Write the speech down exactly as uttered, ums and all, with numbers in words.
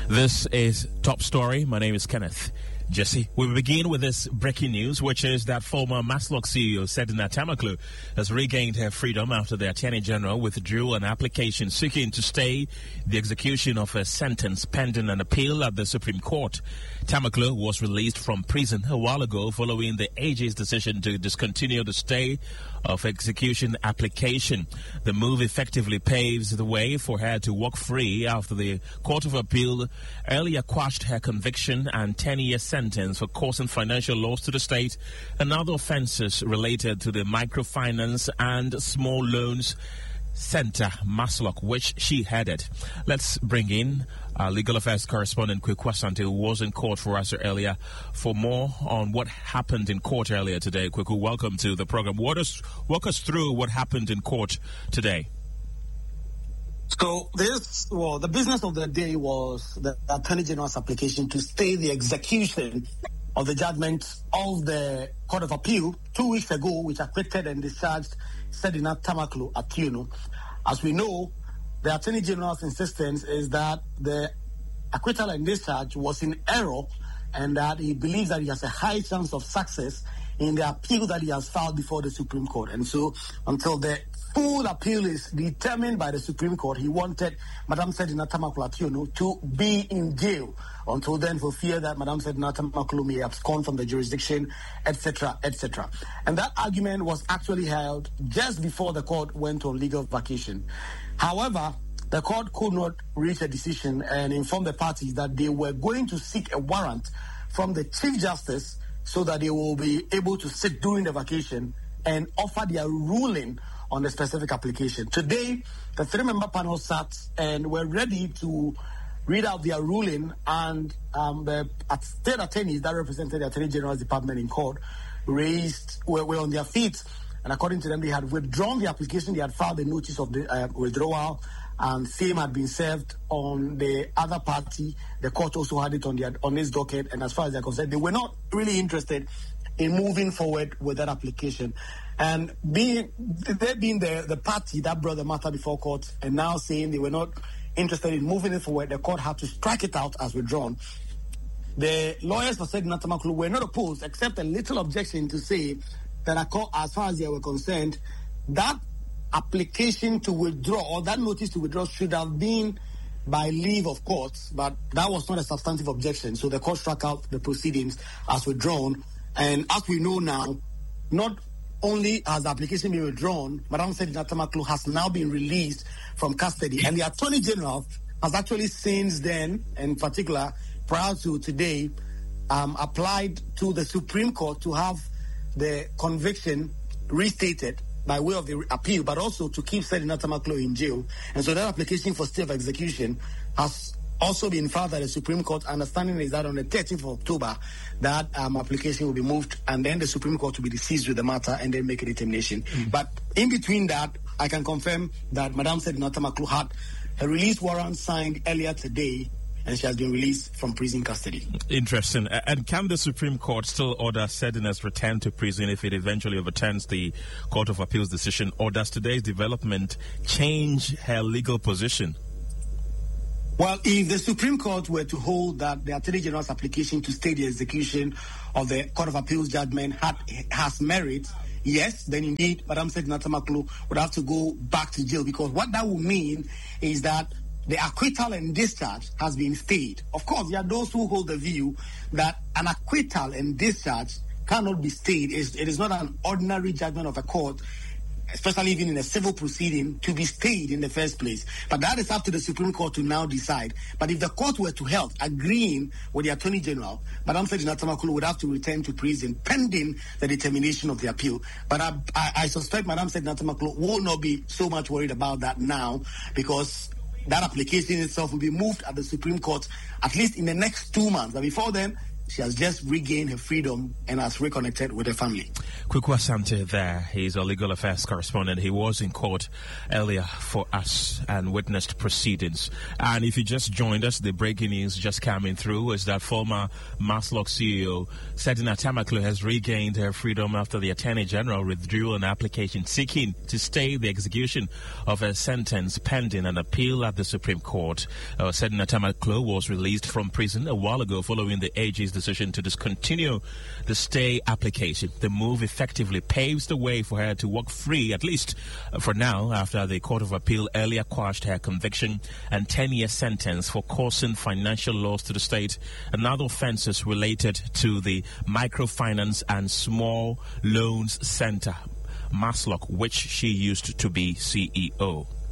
This is Top Story. My name is Kenneth Jesse. We begin with this breaking news, which is that former Maslock C E O Sedina Tamaklo has regained her freedom after the Attorney General withdrew an application seeking to stay the execution of a sentence pending an appeal at the Supreme Court. Tamaklo was released from prison a while ago following the A G's decision to discontinue the stay of execution application. The move effectively paves the way for her to walk free after the Court of Appeal earlier quashed her conviction and ten-year sentence for causing financial loss to the state and other offences related to the microfinance and small loans Center Maslock, which she headed. Let's bring in our legal affairs correspondent Kweku Asante, who was in court for us earlier, for more on what happened in court earlier today. Kweku, welcome to the program. Walk us, walk us through what happened in court today. So this, well, the business of the day was the Attorney General's application to stay the execution of the judgment of the Court of Appeal two weeks ago, which acquitted and discharged Sedina Tamaklo Atieno. As we know, the Attorney General's insistence is that the acquittal and discharge was in error and that he believes that he has a high chance of success in the appeal that he has filed before the Supreme Court. And so until the full appeal is determined by the Supreme Court, he wanted Madam Sedina Tamaklo Atieno to be in jail until then, for fear that Madam Sedina Tamaklo may abscond from the jurisdiction, et cetera, et cetera. And that argument was actually held just before the court went on legal vacation. However, the court could not reach a decision and inform the parties that they were going to seek a warrant from the Chief Justice so that they will be able to sit during the vacation and offer their ruling on the specific application. Today, the three-member panel sat and were ready to read out their ruling, and um, the state attorneys that represented the Attorney General's Department in court raised, were, were on their feet, and according to them, they had withdrawn the application. They had filed a notice of the uh, withdrawal, and same had been served on the other party. The court also had it on their on its docket, and as far as they're concerned, they were not really interested in moving forward with that application. And being they being the, the party that brought the matter before court and now saying they were not interested in moving it forward, the court had to strike it out as withdrawn. The lawyers for Sedina Tamaklo were not opposed, except a little objection to say that as far as they were concerned, that application to withdraw, or that notice to withdraw, should have been by leave of courts, but that was not a substantive objection. So the court struck out the proceedings as withdrawn. And as we know now, not only has the application been withdrawn, Madam Sedina Tamaklo has now been released from custody. And the Attorney General has actually since then, in particular, prior to today, um, applied to the Supreme Court to have the conviction restated by way of the appeal, but also to keep Sedina Tamaklo in jail. And so that application for stay of execution has also been filed at the Supreme Court. Understanding is that on the thirteenth of October, that um, application will be moved, and then the Supreme Court will be seized with the matter and then make a determination. Mm-hmm. But in between that, I can confirm that Madam Sedina Tamaklo had a release warrant signed earlier today, and she has been released from prison custody. Interesting. And can the Supreme Court still order Sedina's return to prison if it eventually overturns the Court of Appeal's decision, or does today's development change her legal position? Well, if the Supreme Court were to hold that the Attorney General's application to stay the execution of the Court of Appeal's judgment had, has merit, yes, then indeed, Madam Sedina Tamaklo would have to go back to jail, because what that would mean is that the acquittal and discharge has been stayed. Of course, there are those who hold the view that an acquittal and discharge cannot be stayed. It is not an ordinary judgment of a court, especially even in a civil proceeding, to be stayed in the first place. But that is up to the Supreme Court to now decide. But if the court were to help, agreeing with the Attorney General, Madam Sedina Tamaklo would have to return to prison pending the determination of the appeal. But I, I, I suspect Madam Sedina Tamaklo will not be so much worried about that now, because that application itself will be moved at the Supreme Court at least in the next two months. But before then, She has just regained her freedom and has reconnected with her family. Kweku Asante there. He's a legal affairs correspondent. He was in court earlier for us and witnessed proceedings. And if you just joined us, the breaking news just coming through is that former Maslock C E O Sedina Tamaklo has regained her freedom after the Attorney General withdrew an application seeking to stay the execution of her sentence pending an appeal at the Supreme Court. Uh, Sedina Tamaklo was released from prison a while ago following the A G's decision to discontinue the stay application. The move effectively paves the way for her to walk free, at least for now, after the Court of Appeal earlier quashed her conviction and ten-year sentence for causing financial loss to the state and other offences related to the Microfinance and Small Loans Center, Maslock, which she used to be C E O.